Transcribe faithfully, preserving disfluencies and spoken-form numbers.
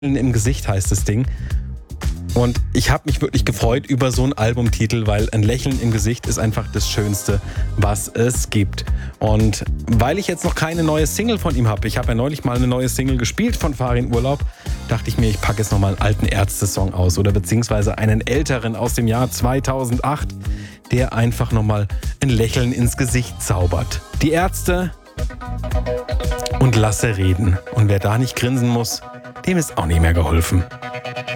im Gesicht heißt das Ding. Und ich habe mich wirklich gefreut über so einen Albumtitel, weil ein Lächeln im Gesicht ist einfach das Schönste, was es gibt. Und weil ich jetzt noch keine neue Single von ihm habe, ich habe ja neulich mal eine neue Single gespielt von Farin Urlaub, dachte ich mir, ich packe jetzt nochmal einen alten Ärzte-Song aus oder beziehungsweise einen älteren aus dem Jahr zweitausendacht, der einfach nochmal ein Lächeln ins Gesicht zaubert. Die Ärzte und Lasse reden. Und wer da nicht grinsen muss, dem ist auch nicht mehr geholfen.